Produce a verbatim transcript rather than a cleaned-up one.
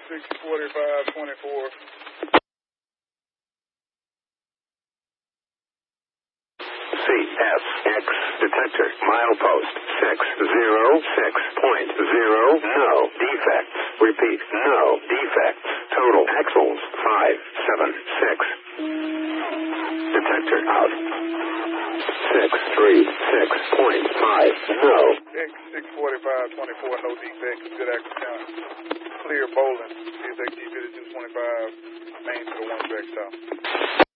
six forty-five twenty-four. C S X detector milepost six zero six point zero. No defects. Repeat, no defects. Total axles five seven six. Detector out. six three six point five. No. X six forty-five twenty-four, no defects. Good active count. Clear bowling. C S X G fifty-two twenty-five, main to the one track south.